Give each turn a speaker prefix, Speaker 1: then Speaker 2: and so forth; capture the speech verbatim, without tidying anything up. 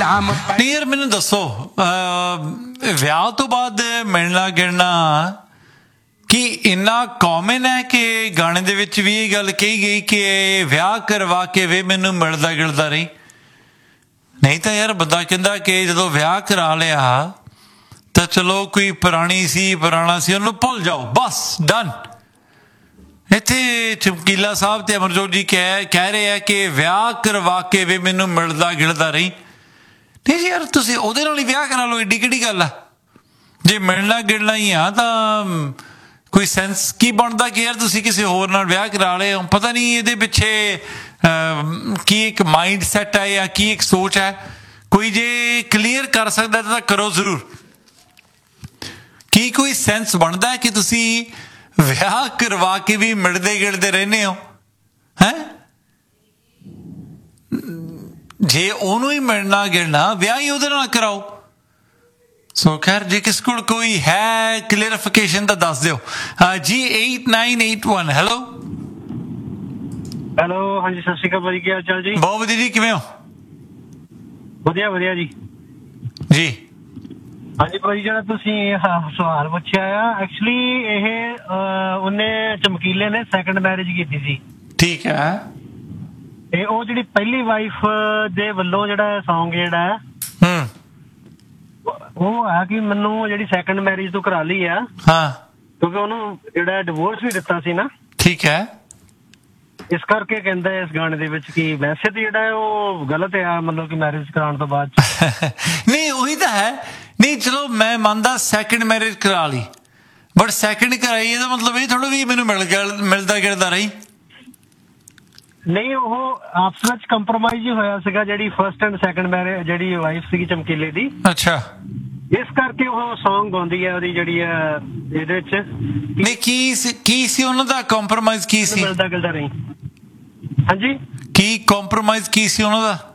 Speaker 1: العام
Speaker 2: ਨਹੀਂ ਯਾਰ ਮੈਨੂੰ ਦੱਸੋ ਵਿਆਹ ਤੋਂ ਬਾਅਦ ਮਿਲਣਾ ਗਿਲਣਾ ਕੀ ਇੰਨਾ ਕਾਮਨ ਹੈ ਕਿ ਗਾਣੇ ਦੇ ਵਿੱਚ ਵੀ ਇਹ ਗੱਲ ਕਹੀ ਗਈ ਕਿ ਵਿਆਹ ਕਰਵਾ ਕੇ ਵੇ ਮੈਨੂੰ ਮਿਲਦਾ ਗਿਲਦਾ ਰਹੀ? ਨਹੀਂ ਤਾਂ ਯਾਰ ਬੰਦਾ ਕਹਿੰਦਾ ਕਿ ਜਦੋਂ ਵਿਆਹ ਕਰਾ ਲਿਆ ਤਾਂ ਚਲੋ ਕੋਈ ਪੁਰਾਣੀ ਸੀ ਪੁਰਾਣਾ ਸੀ ਉਹਨੂੰ ਭੁੱਲ ਜਾਓ, ਬਸ ਡਨ। ਇੱਥੇ ਚਮਕੀਲਾ ਸਾਹਿਬ ਤੇ ਅਮਰਜੋਤ ਜੀ ਕਹਿ ਕਹਿ ਰਹੇ ਆ ਕਿ ਵਿਆਹ ਕਰਵਾ ਕੇ ਵੀ ਮੈਨੂੰ ਮਿਲਦਾ ਗਿਲਦਾ ਰਹੀ। ਨਹੀਂ ਜੀ ਯਾਰ ਤੁਸੀਂ ਉਹਦੇ ਨਾਲ ਹੀ ਵਿਆਹ ਕਰਾ ਲਓ, ਏਡੀ ਕਿਹੜੀ ਗੱਲ ਆ? ਜੇ ਮਿਲਣਾ ਗਿਲਣਾ ਹੀ ਆ ਤਾਂ ਕੋਈ ਸੈਂਸ ਕੀ ਬਣਦਾ ਕਿ ਯਾਰ ਤੁਸੀਂ ਕਿਸੇ ਹੋਰ ਨਾਲ ਵਿਆਹ ਕਰਾ ਲਏ ਹੋ? ਪਤਾ ਨਹੀਂ ਇਹਦੇ ਪਿੱਛੇ ਕੀ ਇੱਕ ਮਾਈਂਡ ਸੈਟ ਹੈ ਜਾਂ ਕੀ ਇੱਕ ਸੋਚ ਹੈ। ਕੋਈ ਜੇ ਕਲੀਅਰ ਕਰ ਸਕਦਾ ਤਾਂ ਕਰੋ ਜ਼ਰੂਰ। ਕੀ ਕੋਈ ਸੈਂਸ ਬਣਦਾ ਹੈ ਕਿ ਤੁਸੀਂ ਵਿਆਹ ਕਰਵਾ ਕੇ ਵੀ ਮਿਲਦੇ ਗਿਲਦੇ ਰਹਿੰਦੇ ਹੋ? ਹੈਂ, ਜੇ ਉਹਨੂੰ ਹੀ ਮਿਲਣਾ ਗਿਲਣਾ ਵਿਆਹ ਹੀ ਉਹਦੇ ਨਾਲ ਕਰਾਓ। ਸੋ ਖੈਰ ਜੇ ਕਿਸ ਕੋਲ ਕੋਈ ਹੈ ਕਲੀਅਰਿਫਿਕੇਸ਼ਨ ਤਾਂ ਦੱਸ ਦਿਓ। ਜੀ eight nine eight one. Hello
Speaker 3: hello, ਹਾਂਜੀ ਸਤਿ ਸ਼੍ਰੀ ਅਕਾਲ ਭਾਜੀ, ਕੀ ਹਾਲ ਚਾਲ ਜੀ?
Speaker 2: ਬਹੁਤ ਵਧੀਆ ਜੀ, ਕਿਵੇਂ ਹੋ?
Speaker 3: ਵਧੀਆ ਵਧੀਆ ਜੀ।
Speaker 2: ਜੀ
Speaker 3: ਹਾਂਜੀ ਭਾਜੀ, ਜਿਹੜਾ ਤੁਸੀਂ ਸਵਾਲ ਪੁੱਛਿਆ ਆ, ਐਕਚੁਅਲੀ ਇਹ ਉਹਨੇ ਚਮਕੀਲੇ ਨੇ ਸੈਕੰਡ ਮੈਰਿਜ ਕੀਤੀ ਸੀ।
Speaker 2: ਠੀਕ ਹੈ।
Speaker 3: ਤੇ ਉਹ ਜਿਹੜੀ ਪਹਿਲੀ ਵਾਈਫ ਦੇ ਵੱਲੋਂ ਜਿਹੜਾ ਸੌਂਗ ਜਿਹੜਾ
Speaker 2: ਹੂੰ
Speaker 3: ਉਹ ਆ ਕਿ ਮੈਨੂੰ ਜਿਹੜੀ ਸੈਕੰਡ ਮੈਰਿਜ ਤੋਂ ਕਰਾ ਲਈ ਆ,
Speaker 2: ਹਾਂ,
Speaker 3: ਕਿਉਂਕਿ ਉਹਨੂੰ ਜਿਹੜਾ ਡਿਵੋਰਸ ਵੀ ਦਿੱਤਾ ਸੀ ਨਾ।
Speaker 2: ਠੀਕ ਹੈ।
Speaker 3: ਇਸ ਕਰਕੇ ਕਹਿੰਦਾ ਇਸ ਗਾਣੇ ਦੇ ਵਿੱਚ ਕਿ ਵੈਸੇ ਤਾਂ ਜਿਹੜਾ ਉਹ ਗਲਤ ਆ, ਮਤਲਬ ਕਿ ਮੈਰਿਜ ਕਰਾਉਣ ਤੋਂ ਬਾਅਦ।
Speaker 2: ਨਹੀਂ ਉਹੀ ਤਾਂ ਹੈ। ਨਹੀਂ ਚਲੋ ਮੈਂ ਮੰਨਦਾ ਸੈਕਿੰਡ ਮੈਰਿਜ ਕਰਾ ਲਈ, ਬਟ ਸੈਕਿੰਡ ਕਰਾਈ ਇਹਦਾ ਮਤਲਬ ਇਹ ਥੋੜਾ ਵੀ ਮੈਨੂੰ ਮਿਲ ਗਿਆ ਮਿਲਦਾ ਗਿਲਦਾ ਰਹੀ।
Speaker 3: ਨਹੀਂ, ਉਹ ਆਪਸ ਵਿੱਚ ਕੰਪਰੋਮਾਈਜ਼ ਹੀ ਹੋਇਆ ਸੀਗਾ ਜਿਹੜੀ ਫਰਸਟ ਐਂਡ ਸੈਕੰਡ ਮੈਰਿਜ ਜਿਹੜੀ ਵਾਈਫ ਸੀਗੀ ਚਮਕੀਲੇ ਦੀ।
Speaker 2: ਅੱਛਾ,
Speaker 3: ਇਸ ਕਰਕੇ ਉਹ ਸੌਂਗ ਗਾਉਂਦੀ ਹੈ ਉਹਦੀ ਜਿਹੜੀ ਆ ਇਹਦੇ ਵਿੱਚ।
Speaker 2: ਨਹੀਂ ਕੀ ਸੀ ਕੀ ਸੀ ਉਹਨਾਂ ਦਾ ਕੰਪਰੋਮਾਈਜ਼? ਕੀ ਸੀ?
Speaker 3: ਮਿਲਦਾ ਗਿਲਦਾ ਰਹੀ। ਹਾਂਜੀ,
Speaker 2: ਕੀ ਕੰਪਰੋਮਾਈਜ਼ ਕੀ ਸੀ ਉਹਨਾਂ ਦਾ?